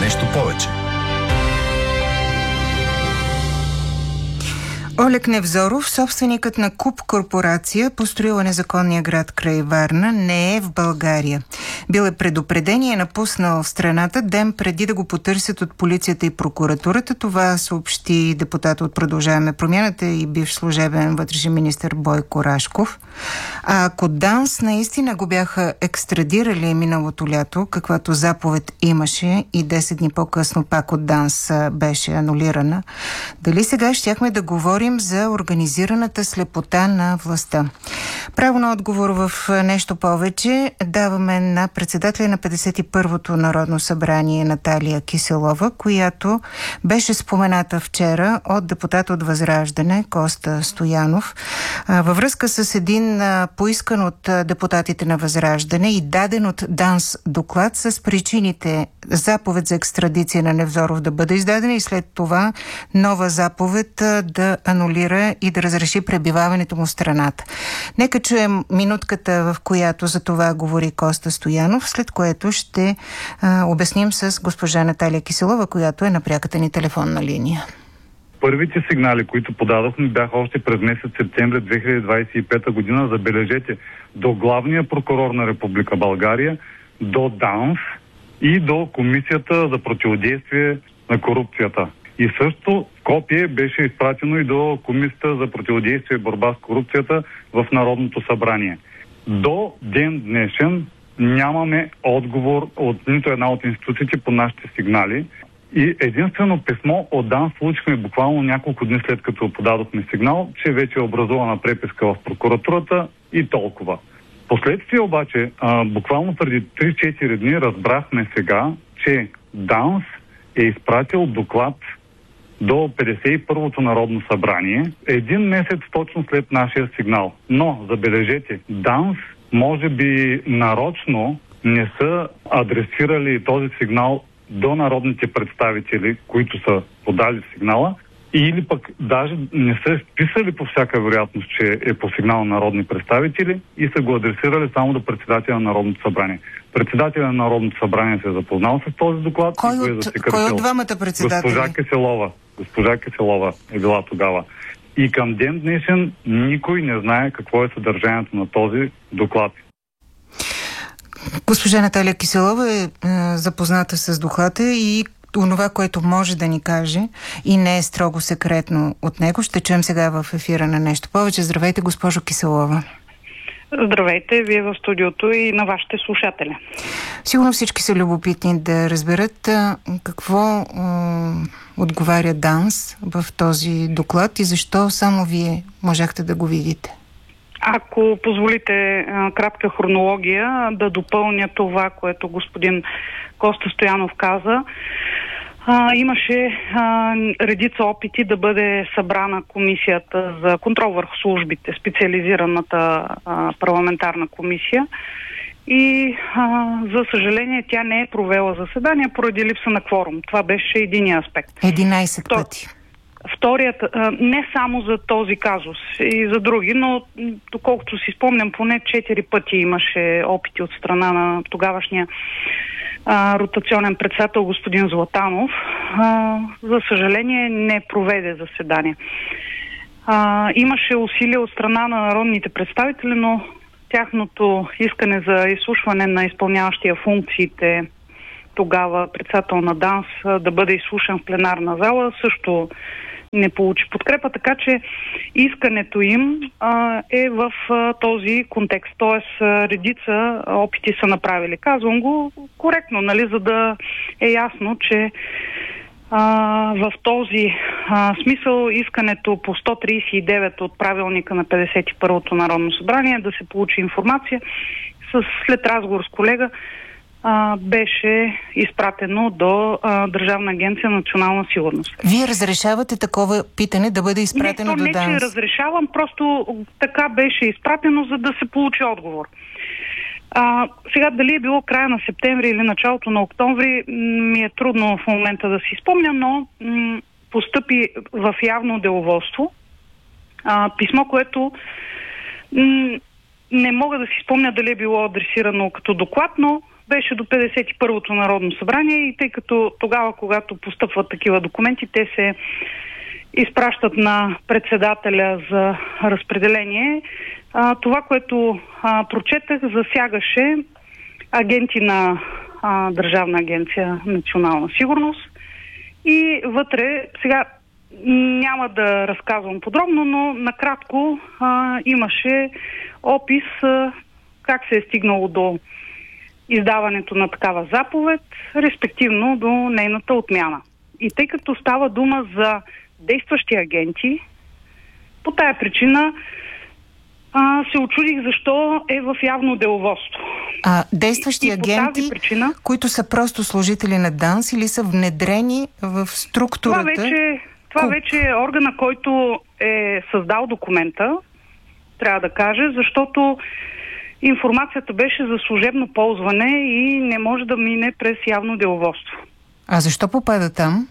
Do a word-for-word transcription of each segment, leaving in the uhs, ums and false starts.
нещо повече. Олег Невзоров, собственикът на Куп корпорация, построила незаконния град край Варна, не е в България. Бил е предупреден и е напуснал страната ден преди да го потърсят от полицията и прокуратурата. Това съобщи депутат от Продължаваме промяната и бивш служебен вътрешен министър Бойко Рашков. А ако ДАНС наистина го бяха екстрадирали миналото лято, каквато заповед имаше и десет дни по-късно пак от ДАНС беше анулирана, дали сега щяхме да говорим за организираната слепота на властта? Право на отговор в нещо повече даваме на председателя на петдесет и първото Народно събрание Наталия Киселова, която беше спомената вчера от депутат от Възраждане Коста Стоянов във връзка с един поискан от депутатите на Възраждане и даден от ДАНС доклад с причините заповед за екстрадиция на Невзоров да бъде издадена и след това нова заповед да анулира и да разреши пребиваването му в страната. Нека чуем минутката, в която за това говори Коста Стоянов, след което ще а, обясним с госпожа Наталия Киселова, която е на пряката ни телефонна линия. Първите сигнали, които подадохме, бяха още през месец септември две хиляди двадесет и пета година, забележете, до главния прокурор на Република България, до ДАНС и до Комисията за противодействие на корупцията. И също копие беше изпратено и до Комисията за противодействие и борба с корупцията в Народното събрание. До ден днешен нямаме отговор от нито една от институциите по нашите сигнали. И единствено писмо от ДАНС получихме буквално няколко дни след като подадохме сигнал, че вече е образувана преписка в прокуратурата и толкова. Последствие обаче, а, буквално преди три-четири дни разбрахме сега, че ДАНС е изпратил доклад до петдесет и първото Народно събрание, един месец точно след нашия сигнал. Но, забележете, ДАНС може би нарочно не са адресирали този сигнал до народните представители, които са подали сигнала, или пък даже не са списали по всяка вероятност, че е по сигнал на народни представители и са го адресирали само до председателя на Народното събрание. Председателя на Народното събрание се е запознал с този доклад. Кой и го е от, засекретил. кой от двамата председатели? Госпожа Киселова. Госпожа Киселова е била тогава. И към ден днешен никой не знае какво е съдържанието на този доклад. Госпожа Наталия Киселова е, е запозната с доклада и онова, което може да ни каже и не е строго секретно от него, ще чуем сега в ефира на нещо повече. Здравейте, госпожо Киселова. Здравейте, вие в студиото и на вашите слушатели. Сигурно всички са любопитни да разберат а, какво а, отговаря ДАНС в този доклад и защо само вие можахте да го видите. Ако позволите кратка хронология да допълня това, което господин Коста Стоянов каза. А, имаше а, редица опити да бъде събрана комисията за контрол върху службите, специализираната а, парламентарна комисия. И а, за съжаление тя не е провела заседание поради липса на кворум. Това беше единия аспект. единайсет пъти. Вторият, не само за този казус и за други, но доколкото си спомням, поне четири пъти имаше опити от страна на тогавашния а, ротационен председател господин Златанов. А, за съжаление не проведе заседание. А, имаше усилия от страна на народните представители, но тяхното искане за изслушване на изпълняващия функциите тогава председател на ДАНС да бъде изслушан в пленарна зала също не получи подкрепа, така че искането им а, е в а, този контекст. Тоест, редица опити са направили. Казвам го коректно, нали, за да е ясно, че а, в този а, смисъл искането по сто тридесет и девет от правилника на петдесет и първото Народно събрание да се получи информация с, след разговор с колега А, беше изпратено до а, Държавна агенция национална сигурност. Вие разрешавате такова питане да бъде изпратено не, до не, ДАНС? Не, че разрешавам, просто така беше изпратено, за да се получи отговор. А, сега дали е било края на септември или началото на октомври, ми е трудно в момента да си спомня, но м- постъпи в явно деловодство а, писмо, което м- не мога да си спомня дали е било адресирано като доклад, но беше до петдесет и първото Народно събрание и тъй като тогава, когато постъпват такива документи, те се изпращат на председателя за разпределение. А, това, което а, прочетах, засягаше агенти на а, Държавна агенция Национална сигурност и вътре, сега няма да разказвам подробно, но накратко а, имаше опис а, как се е стигнало до издаването на такава заповед, респективно до нейната отмяна. И тъй като става дума за действащи агенти, по тая причина а, се учудих защо е в явно деловодство. А действащи и, и агенти, причина, които са просто служители на ДАНС или са внедрени в структурата? Това вече, това вече е органа, който е създал документа, трябва да кажа, защото информацията беше за служебно ползване и не може да мине през явно деловодство. А защо попада там?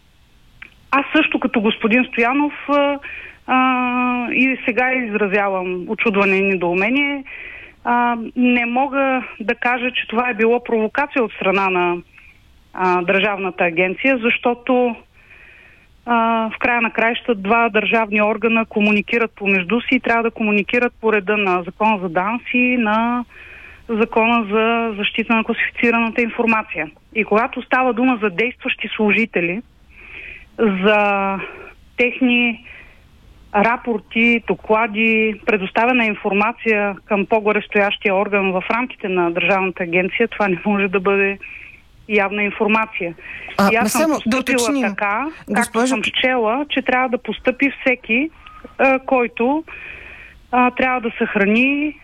Аз също като господин Стоянов а, а, и сега изразявам учудване и недоумение. А, не мога да кажа, че това е било провокация от страна на а, Държавната агенция, защото а, в края на краища два държавни органа комуникират помежду си и трябва да комуникират по реда на Закона за ДАНС и на Закона за защита на класифицираната информация. И когато става дума за действащи служители, за техни рапорти, доклади, предоставена информация към по-горестоящия орган в рамките на Държавната агенция, това не може да бъде явна информация. А, и аз съм само постъпила да така, Госпожа... както съм счела, че трябва да постъпи всеки, а, който а, трябва да съхрани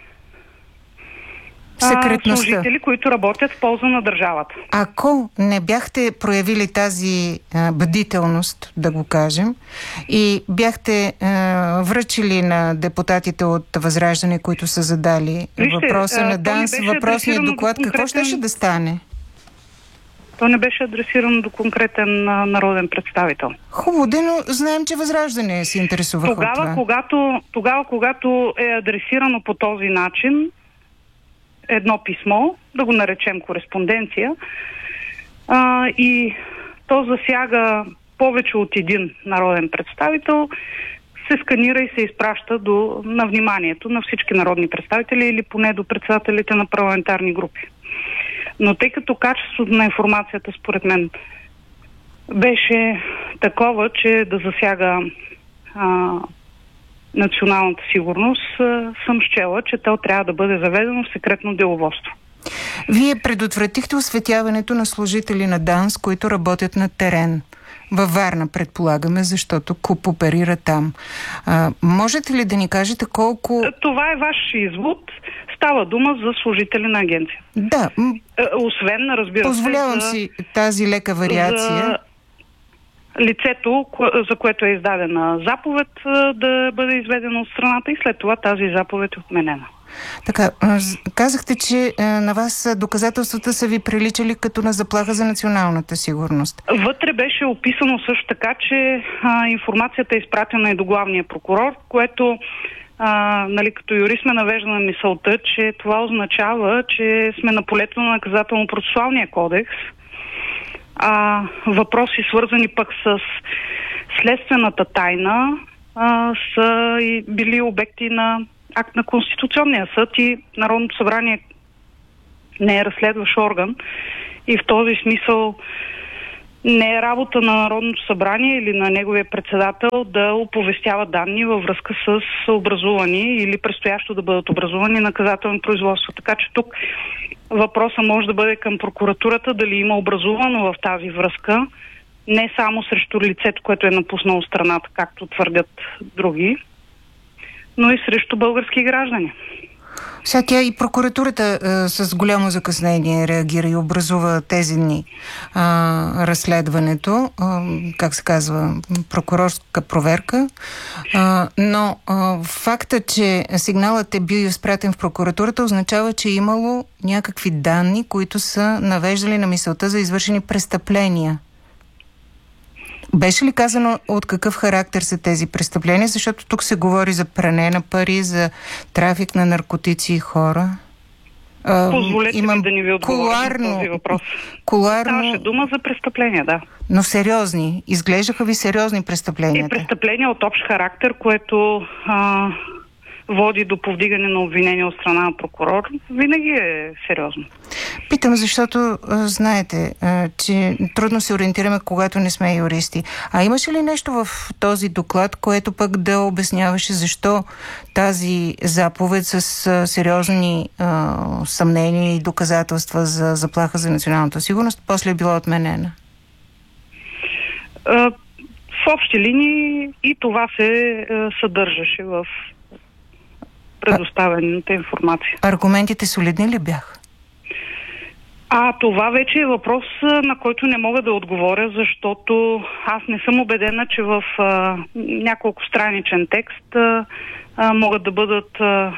секретността. Служители, които работят в полза на държавата. Ако не бяхте проявили тази а, бдителност, да го кажем, и бяхте а, връчили на депутатите от Възраждане, които са задали Вижте, въпроса а, на ДАНС, въпросния доклад, до конкретен... какво ще, ще да стане? То не беше адресирано до конкретен а, народен представител. Хубаво, но знаем, че Възраждане се интересуваха тогава, от това. Когато, тогава, когато е адресирано по този начин, едно писмо, да го наречем кореспонденция, а, и то засяга повече от един народен представител, се сканира и се изпраща до, на вниманието на всички народни представители или поне до председателите на парламентарни групи. Но тъй като качеството на информацията, според мен, беше такова, че да засяга а, националната сигурност, съм счела, че то трябва да бъде заведено в секретно деловодство. Вие предотвратихте осветяването на служители на ДАНС, които работят на терен. Във Варна, предполагаме, защото КУП оперира там. А, можете ли да ни кажете колко... Това е ваш извод. Става дума за служители на агенция. Да. Освен, разбира се... Позволявам за, си тази лека вариация. За лицето, за което е издадена заповед, да бъде изведено от страната и след това тази заповед е отменена. Така, казахте, че на вас доказателствата са ви приличали като на заплаха за националната сигурност. Вътре беше описано също така, че а, информацията е изпратена и до главния прокурор, което а, нали, като юрист ме навежда на мисълта, че това означава, че сме на полето на наказателно-процесуалния кодекс. А, въпроси, свързани пък с следствената тайна, а, са и били обекти на акт на Конституционния съд и Народното събрание не е разследващ орган и в този смисъл не е работа на Народното събрание или на неговия председател да оповестява данни във връзка с образувани или предстоящо да бъдат образувани наказателни производства. Така че тук въпросът може да бъде към прокуратурата дали има образувано в тази връзка не само срещу лицето, което е напуснало страната, както твърдят други, но и срещу български граждани. Сега тя и прокуратурата а, с голямо закъснение реагира и образува тези дни а, разследването, а, как се казва, прокурорска проверка, а, но а, факта, че сигналът е бил изпратен в прокуратурата, означава, че е имало някакви данни, които са навеждали на мисълта за извършени престъпления. Беше ли казано от какъв характер са тези престъпления? Защото тук се говори за пране на пари, за трафик на наркотици и хора. Позволете имам ми да ни ви отговоря кулуарно, на този въпрос. Кулуарно... Ставаше дума за престъпления, да. Но сериозни. Изглеждаха ви сериозни престъпления. Е, престъпления от общ характер, което а, води до повдигане на обвинение от страна на прокурор, винаги е сериозно. Питам, защото а, знаете, а, че трудно се ориентираме, когато не сме юристи. А имаше ли нещо в този доклад, което пък да обясняваше защо тази заповед с а, сериозни а, съмнения и доказателства за заплаха за националната сигурност после е била отменена? А, в общи линии и това се а, съдържаше в предоставената информация. Аргументите солидни ли бяха? А това вече е въпрос, на който не мога да отговоря, защото аз не съм убедена, че в а, няколко страничен текст а, а, могат да бъдат а,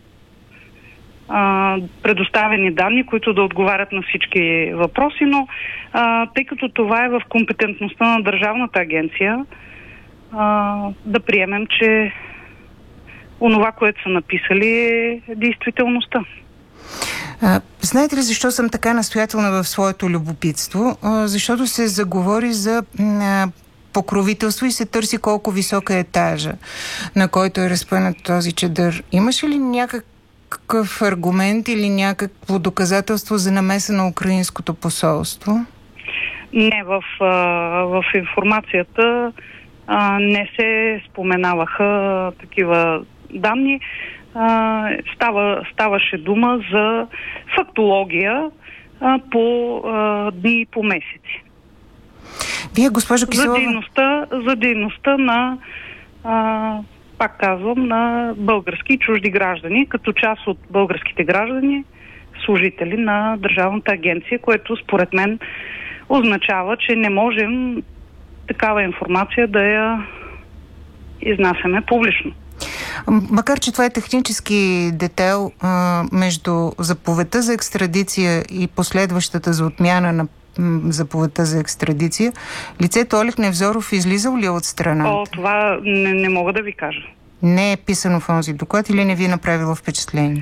а, предоставени данни, които да отговарят на всички въпроси, но а, тъй като това е в компетентността на Държавната агенция, а, да приемем, че онова, което са написали, е действителността. А, знаете ли защо съм така настоятелна в своето любопитство? А, защото се заговори за а, покровителство и се търси колко висока е етажа, на който е разпънат този чадър. Имаше ли някакъв аргумент или някакво доказателство за намеса на украинското посолство? Не, в, в информацията а, не се споменаваха такива данни. Uh, става, ставаше дума за фактология uh, по uh, дни и по месеци. Вие, госпожо Киселова... За дейността, за дейността на, uh, пак казвам, на български и чужди граждани, като част от българските граждани, служители на Държавната агенция, което според мен означава, че не можем такава информация да я изнасяме публично. Макар че това е технически детайл а, между заповедта за екстрадиция и последващата за отмяна на м, заповедта за екстрадиция, лицето Олег Невзоров излизал ли от страната? О, това не, не мога да ви кажа. Не е писано в този доклад или не ви е направило впечатление?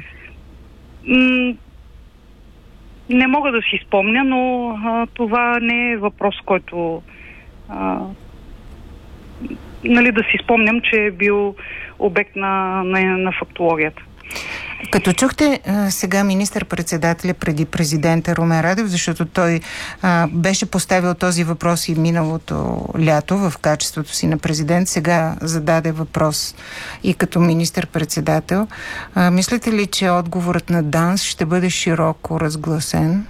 М- не мога да си спомня, но а, това не е въпрос, който а, нали, да си спомням, че е бил обект на, на, на фактологията. Като чухте а, сега министър-председателя преди президента Румен Радев, защото той а, беше поставил този въпрос и миналото лято в качеството си на президент, сега зададе въпрос и като министър-председател. А, мислите ли, че отговорът на ДАНС ще бъде широко разгласен?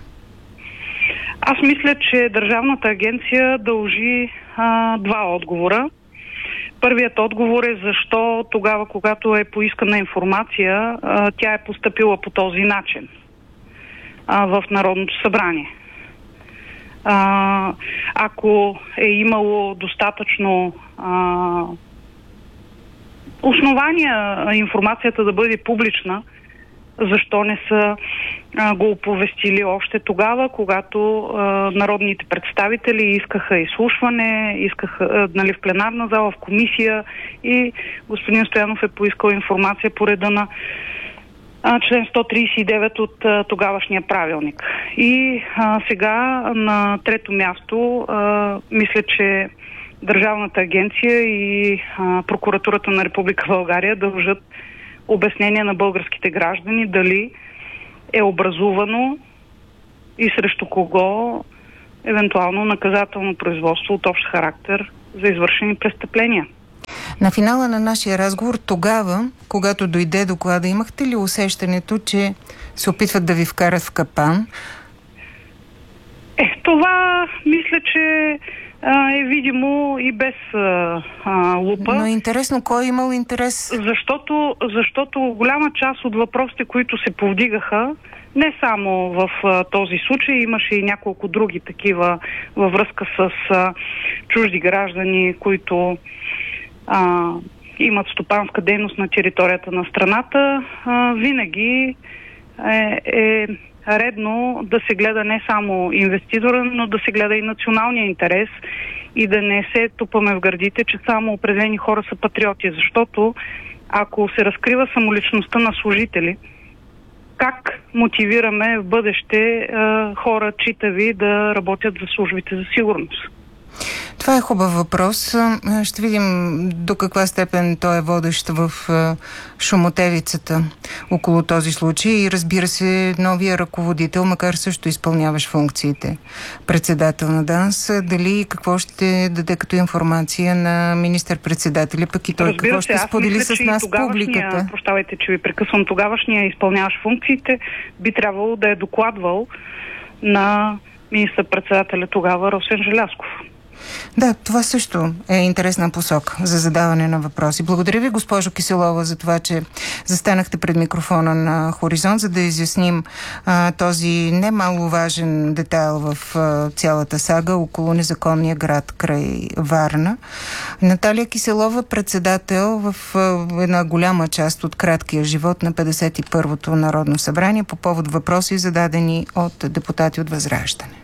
Аз мисля, че Държавната агенция дължи а, два отговора. Първият отговор е защо тогава, когато е поискана информация, тя е постъпила по този начин в Народното събрание. Ако е имало достатъчно основания информацията да бъде публична, защо не са а, го оповестили още тогава, когато а, народните представители искаха изслушване, искаха а, нали, в пленарна зала, в комисия и господин Стоянов е поискал информация по реда на а, член сто тридесет и девет от а, тогавашния правилник. И а, сега на трето място а, мисля, че Държавната агенция и а, Прокуратурата на Република България дължат обяснение на българските граждани дали е образувано и срещу кого евентуално наказателно производство от общ характер за извършени престъпления. На финала на нашия разговор тогава, когато дойде доклада, имахте ли усещането, че се опитват да ви вкарат в капан? Е, това мисля, че е видимо и без а, а, лупа. Но интересно, кой е имал интерес? Защото, защото голяма част от въпросите, които се повдигаха, не само в а, този случай, имаше и няколко други такива във връзка с а, чужди граждани, които а, имат стопанска дейност на територията на страната. А, винаги е... е редно да се гледа не само инвеститора, но да се гледа и националния интерес и да не се тупаме в гърдите, че само определени хора са патриоти, защото ако се разкрива самоличността на служители, как мотивираме в бъдеще а, хора читави да работят за службите за сигурност? Това е хубав въпрос. Ще видим до каква степен той е водещ в шумотевицата около този случай и разбира се, новия ръководител, макар също изпълняваш функциите председател на ДАНС, дали какво ще даде като информация на министър-председателя, пък и той разбира какво се, ще сподели мисля, с нас публиката. Прощавайте, че ви прекъсвам, тогавашния изпълняваш функциите, би трябвало да е докладвал на министър-председателя тогава Росен Желязков. Да, това също е интересна посока за задаване на въпроси. Благодаря ви, госпожо Киселова, за това, че застанахте пред микрофона на Хоризонт, за да изясним а, този немаловажен детайл в а, цялата сага около незаконния град край Варна. Наталия Киселова, председател в а, една голяма част от краткия живот на петдесет и първото Народно събрание по повод въпроси, зададени от депутати от Възраждане.